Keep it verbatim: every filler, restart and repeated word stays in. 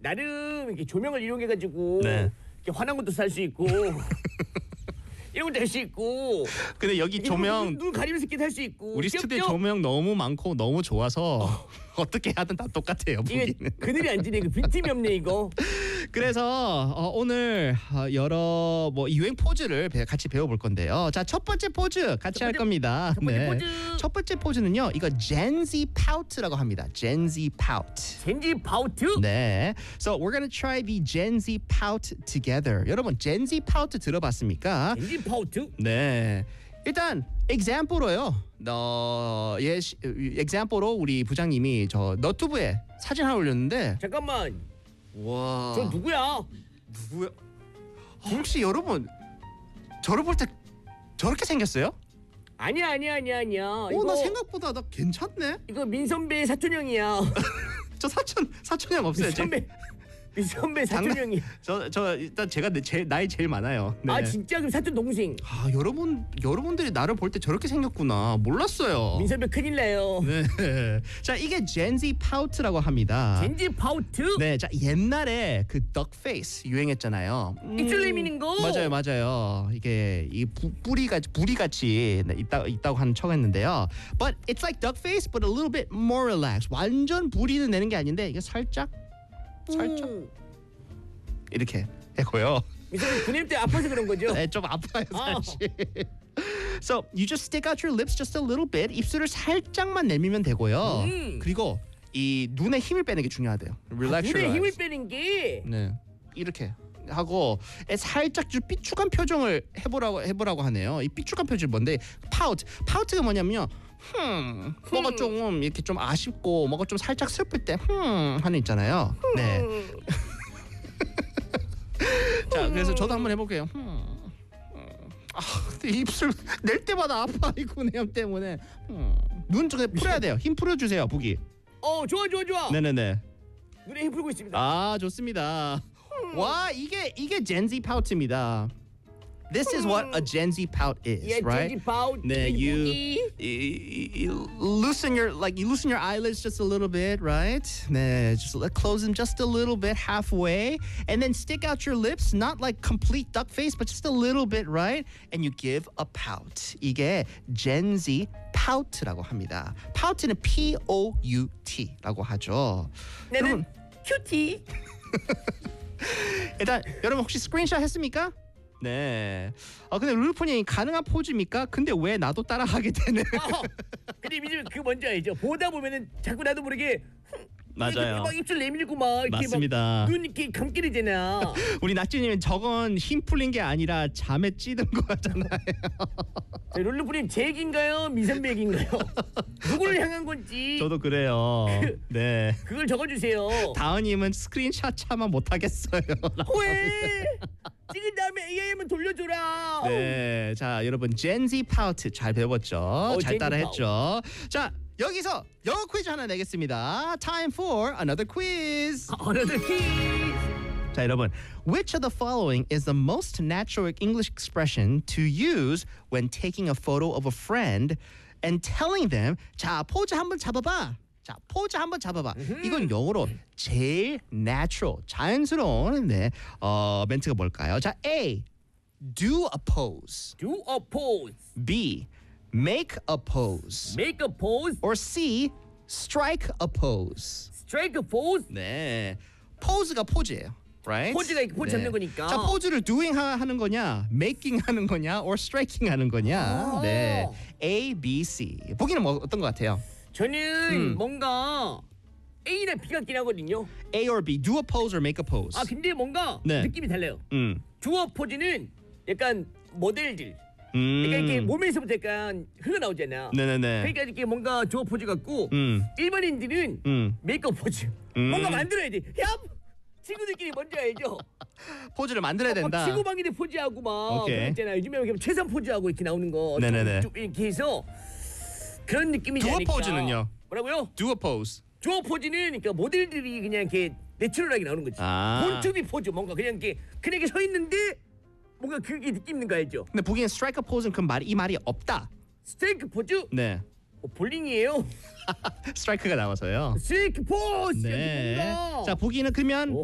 나름 이렇게 조명을 이용해가지고 네. 이렇게 환한 것도 살 수 있고 이런 것도 할 수 있고. 근데 여기 조명 눈, 눈 가리면서 이렇게 할 수 있고. 우리 귀엽죠? 스튜디오 조명 너무 많고 너무 좋아서 어. 어떻게 하든 다 똑같아요. 이게 보기는. 그늘이 안 지네. 그 빈틈이 없네 이거. 그래서 어, 오늘 어, 여러 뭐 유행 포즈를 배, 같이 배워볼 건데요. 자, 첫 번째 포즈 같이 할 번째, 겁니다. 첫 번째 포즈. 첫 번째 포즈는요. 이거 Gen Z Pout라고 합니다. Gen Z Pout. 젠지 파우트. 네. So we're gonna try the Gen Z Pout together. 여러분 Gen Z Pout 들어봤습니까? 젠지 파우트. 네. 일단 example로요. 어, 예, example로 우리 부장님이 저 너튜브에 사진 하나 올렸는데 잠깐만. 와. 저 누구야? 누구야? 혹시 여러분 저를 볼 때 저렇게 생겼어요? 아니야 아니야 아니야 아니야. 오, 나 생각보다 나 괜찮네. 이거 민선배 사촌형이야. 저 사촌 사촌형 없어요. 제- 민선배 민선배 장난- 사촌형이. 저, 저 일단 제가 내- 제 나이 제일 많아요. 네. 아 진짜 그럼 사촌 동생. 아, 여러분 여러분들이 나를 볼 때 저렇게 생겼구나. 몰랐어요. 민선배 큰일 나요. 네. 자, 이게 Gen Z Pout라고 합니다. 젠지 파우트. 네, 자 옛날에 그 duck face 유행했잖아요. 음, 입술 내미는 거. 맞아요, 맞아요. 이게 이 부, 뿌리가 뿌리 같이 있다 있다고 하는 척했는데요. But it's like duck face, but a little bit more relaxed. 완전 뿌리는 내는 게 아닌데 이게 살짝 살짝 음. 이렇게 했고요. 민선배 군인 때 아파서 그런 거죠. 네, 좀 아파요 아. 사실. So you just stick out your lips just a little bit. 입술을 살짝만 내밀면 되고요. 음. 그리고 이 눈에 힘을 빼는 게 중요하대요. Relax your 눈에 힘을 eyes. 빼는 게. 네, 이렇게 하고 살짝 좀 삐죽한 표정을 해보라고 해보라고 하네요. 이 삐죽한 표정이 뭔데? 파우트. 파우트가 뭐냐면요. 흠, 뭐가 좀 이렇게 좀 아쉽고 뭐가 좀 살짝 슬플 때 흠 하는 있잖아요. 네. 음. 자, 그래서 저도 한번 해볼게요. 흠. 아, 근데 입술 낼 때마다 아파 이 구내염 때문에. 흠. 눈 쪽에 풀어야 돼요. 힘 풀어주세요, 부기. 어 좋아 좋아 좋아. 네네네. 눈에 힘 풀고 있습니다. 아, 좋습니다. 와, 이게 이게 Gen Z Pout입니다. This is what a Gen Z Pout is, 예, right? 젠지 파우트. 네, you, 여기. you, you loosen your like you loosen your eyelids just a little bit, right? 네, just let close them just a little bit halfway, and then stick out your lips, not like complete duck face, but just a little bit, right? And you give a pout. 이게 Gen Z Pout라고 합니다. Pout는 P O U T라고 하죠. 나는 큐티. 일단 여러분 혹시 스크린샷 했습니까? 네. 아, 근데 룰프님 가능한 포즈입니까? 근데 왜 나도 따라하게 되네? 어, 근데 민선 그 뭔지 알죠? 보다 보면은 자꾸 나도 모르게 맞아요. 이렇게 막 입술 내밀고 막 이렇게 맞습니다. 막 눈 이렇게 감게 되잖아. 우리 낙지님은 저건 힘 풀린 게 아니라 잠에 찌든 거잖아요. 롤루프님 제 얘기인가요? 미선배 얘기인가요? 누구를 향한 건지 저도 그래요. 네. 그걸 적어주세요. 다은님은 스크린샷 차마 못하겠어요. 왜? 찍은 다음에 에이아이엠은 돌려줘라. 네, 자 여러분 Gen Z Pout 잘 배웠죠? 잘 Gen Z 따라했죠? 자 여기서 영어 퀴즈 하나 내겠습니다. Time for another quiz. Another quiz. 자 여러분, which of the following is the most natural English expression to use when taking a photo of a friend and telling them, 자 포즈 한번 잡아봐. 자 포즈 한번 잡아봐. 이건 영어로 제일 natural, 자연스러운 네, 어, 멘트가 뭘까요? 자 A, do a pose. Do a pose. B, make a pose. Make a pose. Or C, strike a pose. Strike a pose. 네, 포즈가 포즈예요. Right? 포즈가 이렇게 포즈 잡는 거니까. 자, 포즈를 doing 하, 하는 거냐, making 하는 거냐, or striking 하는 거냐. 아. 네, A, B, C. 보기는 뭐 어떤 것 같아요? 저는 음. 뭔가 A나 B 같긴 하거든요. A or B, do a pose or make a pose. 아 근데 뭔가 네. 느낌이 달라요. 음, Do a pose는 약간 모델들. 음. 그러니까 이렇게 몸에서부터 약간 흘러나오잖아. 네네네. 그러니까 이렇게 뭔가 주어 포즈 같고 음, 일반인들은 음. 메이크업 포즈. 음. 뭔가 만들어야 돼. 야 친구들끼리 뭔지 알죠? 포즈를 만들어야 막 된다. 친구방인데 포즈하고 막 오케이. 그런 거 있잖아. 요즘에 이렇게 최선 포즈하고 이렇게 나오는 거. 네네네. 좀 이렇게 해서 그런 느낌이지 Do a 않을까. pose는요? 뭐라고요? Do a pose. 주어 포즈는 그러니까 모델들이 그냥 이렇게 내추럴하게 나오는 거지. 아. 본투비 포즈 뭔가 그냥 이렇게 그냥 이렇게 서 있는데 뭔가 그게 느낌 있는 거 알죠? 근데 보기엔 strike a pose는 그 말이 이 말이 없다. 스트레이크 포즈? 네. 어, 볼링이에요. 스트라이크가 나와서요. 스트레이크 포즈. 네. 뭔가. 자, 보기는 그러면 오.